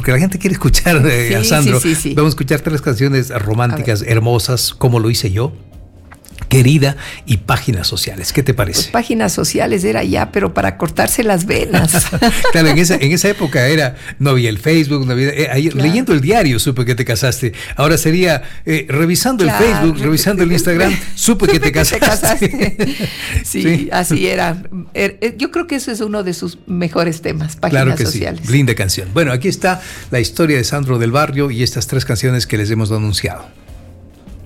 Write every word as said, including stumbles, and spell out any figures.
porque la gente quiere escuchar eh, Sí, a Sandro. sí, sí, sí. Vamos a escuchar tres canciones románticas, hermosas, como lo hice yo, Querida y Páginas Sociales. ¿Qué te parece? Pues Páginas Sociales era ya, pero para cortarse las venas. Claro, en esa, en esa época era, no había el Facebook, no había, eh, ayer, Claro. leyendo el diario supe que te casaste. Ahora sería eh, revisando Claro. el Facebook, revisando el Instagram, supe que te casaste. Te casaste. Sí, Sí. así era. Er- Yo creo que eso es uno de sus mejores temas, Páginas Claro que Sociales. sí, linda canción. Bueno, aquí está la historia de Sandro del Barrio y estas tres canciones que les hemos anunciado.